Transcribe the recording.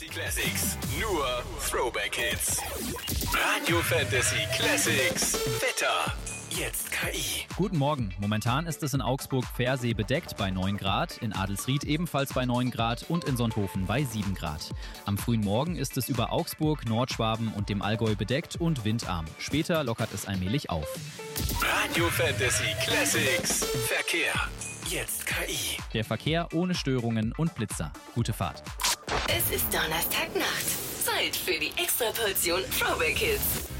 Fantasy Classics. Nur Throwback Hits. Radio Fantasy Classics. Wetter. Jetzt KI. Guten Morgen. Momentan ist es in Augsburg Pfersee bedeckt bei 9 Grad, in Adelsried ebenfalls bei 9 Grad und in Sonthofen bei 7 Grad. Am frühen Morgen ist es über Augsburg, Nordschwaben und dem Allgäu bedeckt und windarm. Später lockert es allmählich auf. Radio Fantasy Classics. Verkehr. Jetzt KI. Der Verkehr ohne Störungen und Blitzer. Gute Fahrt. Es ist Donnerstagnacht. Zeit für die Extraportion Throwback Hits.